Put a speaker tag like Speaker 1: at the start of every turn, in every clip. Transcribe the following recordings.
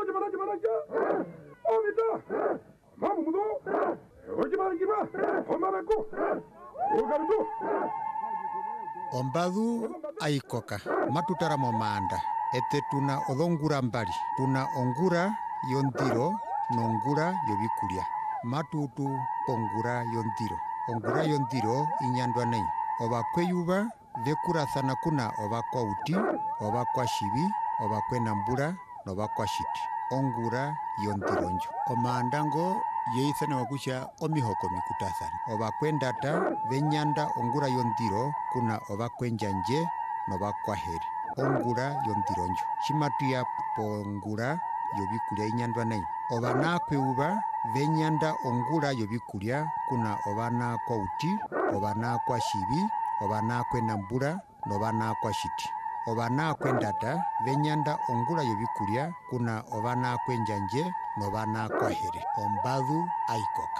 Speaker 1: Ombadu aikoka matutara momanda ete tuna odongura mbali tuna ongura yondiro nongura yobikulia matutu pongura yondiro ongura yondiro inyandwa nei oba kweyuba vekurathana kuna oba kwauti oba kwashibi oba kwenambura noba kwashiti ongura yondironjo omandango yeithana wakusha omihoko mikutathana oba kwendata venyanda ongura yondiro kuna oba kwenjanje noba kwaheri ongura yondironjo shimatuya pongura yobikulia inyandwa nei oba nakweuba venyanda ongura yobikulia kuna oba nakwauti oba nakwashibi oba nakwenambura noba nakwashiti oba nakwendata venyanda ongura yobikulia kuna oba nakwenjanje noba nakwahere ombadu aikoka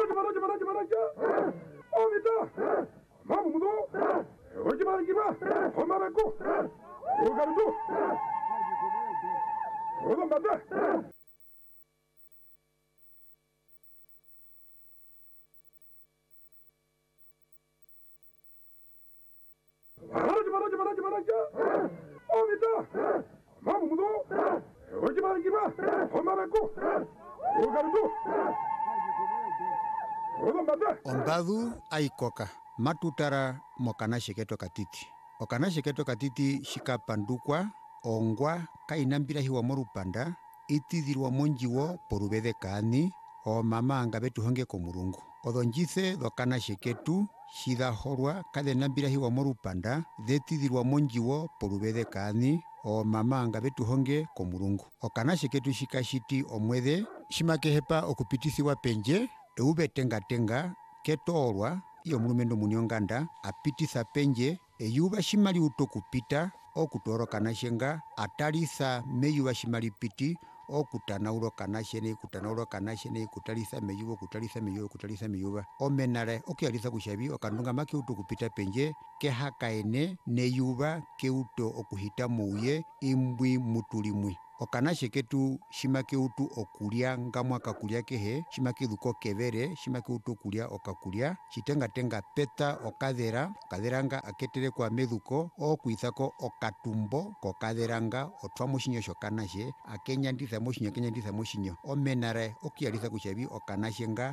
Speaker 1: Ombadu aikoka matutara mokanashi keto katiti okanashi keto katiti shikapandukwa ongwa kainambila hiwa morupanda itidhilwa monjiwo poruvede kaani omama anga betuhonge komulungu odonjithe dhokanashi ketu shidhaholwa kadhenambila hiwa morupanda dhetidhilwa monjiwo poruvede kaani omama anga betuhonge komulungu okanashi ketu shikashiti omwedhe shimakehepa okupitithiwa penje eubetengatenga ketoolwa yomulumendu munionganda apititha penje eyuva shimali uto kupita okutoora okanashenga atalitha meyuva shimali piti okutanaula okanashene kutalitha meyuva omenale okuyalitha kushavi okandungama keuto kupita penje kehakaene neyuva keuto okuhita mouye imbwi mutulimwi okanashe ketu shimakeutu okulya ngamwa akakulya kehe shimakedhuka okevere shimakeutu okulya okakulya shitengatenga peta okadheranga aketelekwa medhuko okwiithako okatumbo kokadheranga otwa moshinyo shokanashe akenyanditha moshinyo omenare okuyalitha kushavi okanashenga